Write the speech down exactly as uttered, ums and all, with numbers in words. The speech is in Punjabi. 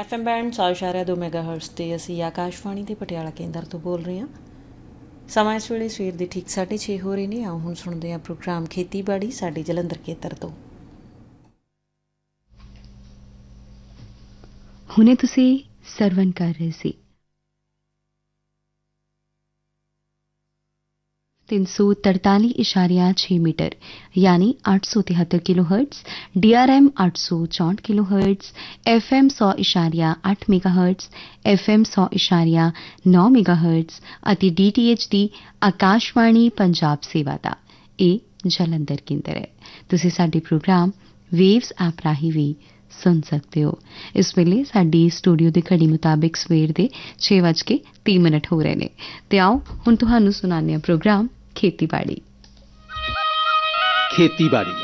ਐਫ ਐਮ ਬੈਂਡ ਸੌ ਇਸ਼ਾਰਿਆ ਦੋ ਮੈਗਾ ਹਰਟਸ 'ਤੇ ਅਸੀਂ ਆਕਾਸ਼ਵਾਣੀ ਦੇ ਪਟਿਆਲਾ ਕੇਂਦਰ ਤੋਂ ਬੋਲ ਰਹੇ ਹਾਂ। ਸਮਾਂ ਇਸ ਵੇਲੇ ਸਵੇਰ ਦੇ ਠੀਕ ਸਾਢੇ ਛੇ ਹੋ ਰਹੇ ਨੇ। ਆਓ ਹੁਣ ਸੁਣਦੇ ਹਾਂ ਪ੍ਰੋਗਰਾਮ ਖੇਤੀਬਾੜੀ ਸਾਡੇ ਜਲੰਧਰ ਕੇਂਦਰ ਤੋਂ। ਹੁਣੇ ਤੁਸੀਂ ਸਰਵਨ ਕਰ ਰਹੇ ਸੀ ਤਿੰਨ ਸੌ ਤਰਤਾਲੀ ਇਸ਼ਾਰਿਆ ਛੇ ਮੀਟਰ ਯਾਨੀ ਅੱਠ ਸੌ ਤਿਹੱਤਰ kilo hurts, D R M ਅੱਠ ਸੌ ਚੌਂਹਠ ਕਿਲੋ ਹਰਟਸ, ਐਫ ਐਮ ਸੌ ਇਸ਼ਾਰਿਆ ਅੱਠ ਮੈਗਾ ਹਰਟਸ, ਐਫ ਐਮ ਸੌ ਇਸ਼ਾਰਿਆ ਨੌ ਮੈਗਾ ਹਰਟਸ ਅਤੇ ਡੀ ਟੀ ਐਚ ਦੀ ਆਕਾਸ਼ਵਾਣੀ ਪੰਜਾਬ ਸੇਵਾ ਦਾ ਇਹ ਜਲੰਧਰ ਕੇਂਦਰ ਹੈ। ਤੁਸੀਂ ਸਾਡੇ ਪ੍ਰੋਗਰਾਮ ਵੇਵਸ ਐਪ ਰਾਹੀਂ ਵੀ ਸੁਣ ਸਕਦੇ ਹੋ। ਇਸ ਵੇਲੇ ਸਾਡੀ ਸਟੂਡੀਓ ਦੀ ਘੜੀ ਮੁਤਾਬਿਕ ਸਵੇਰ ਦੇ ਛੇ ਵੱਜ ਕੇ ਤੀਹ ਮਿੰਟ ਹੋ ਰਹੇ ਨੇ ਤੇ ਆਓ ਹੁਣ ਤੁਹਾਨੂੰ ਸੁਣਾਉਂਦੇ ਹਾਂ ਪ੍ਰੋਗਰਾਮ ਖੇਤੀਬਾੜੀ। ਖੇਤੀਬਾੜੀ